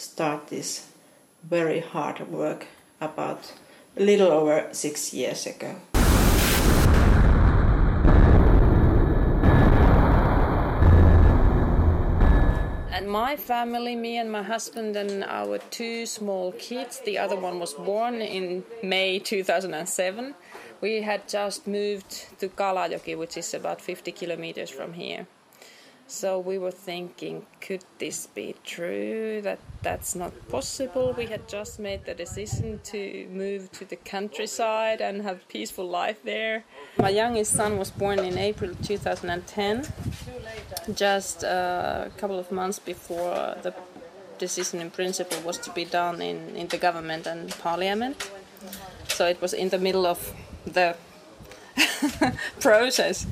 start this very hard work about a little over 6 years ago. And my family, me and my husband and our 2 small kids, the other one was born in May 2007. We had just moved to Kalajoki, which is about 50 kilometers from here. So we were thinking, could this be true, that that's not possible? We had just made the decision to move to the countryside and have a peaceful life there. My youngest son was born in April 2010, just a couple of months before the decision in principle was to be done in the government and parliament. So it was in the middle of the process.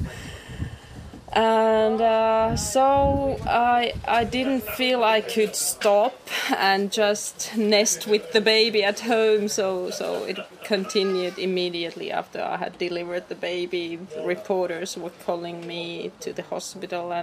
And so I didn't feel I could stop and just nest with the baby at home, so it continued immediately after I had delivered the baby. The reporters were calling me to the hospital,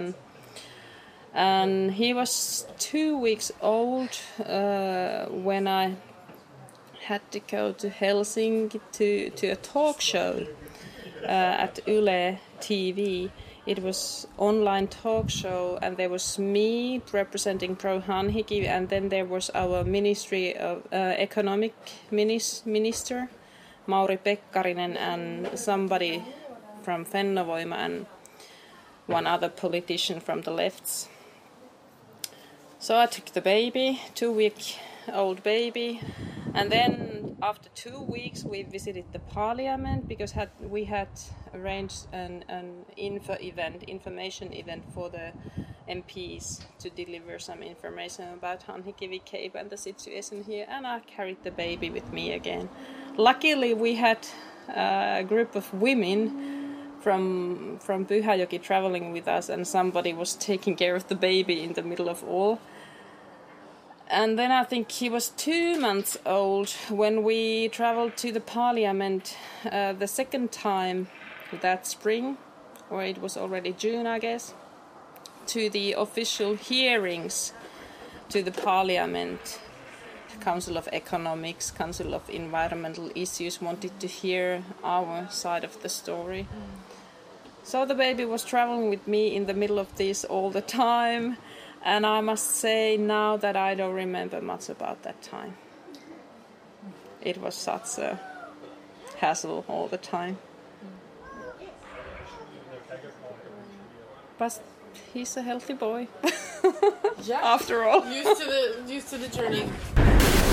and he was 2 weeks old when I had to go to Helsinki to a talk show at Yle TV. It was online talk show, and there was me representing Pro Hanhiki, and then there was our Ministry of Economic Minister, Mauri Pekkarinen, and somebody from Fennovoima and one other politician from the lefts. So I took the baby, 2-week-old baby, and then after 2 weeks we visited the parliament because we had arranged an information event for the MPs to deliver some information about Hanhikivi Cape and the situation here, and I carried the baby with me again. Luckily we had a group of women from Pyhäjoki traveling with us, and somebody was taking care of the baby in the middle of all. And then I think he was 2 months old when we traveled to the parliament the second time that spring, or it was already June, I guess, to the official hearings to the parliament. Council of Economics, Council of Environmental Issues wanted to hear our side of the story. So the baby was traveling with me in the middle of this all the time. And I must say now that I don't remember much about that time. It was such a hassle all the time. But he's a healthy boy. Yeah. After all. Used to the journey.